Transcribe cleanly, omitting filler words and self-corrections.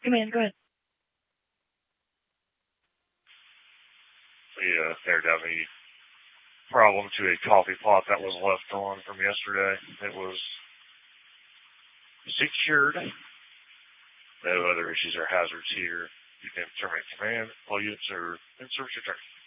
Command, go ahead. We aired out the problem to a coffee pot that was left on from yesterday. It was secured. No other issues or hazards here. You can terminate command, plug it, or insert your turn.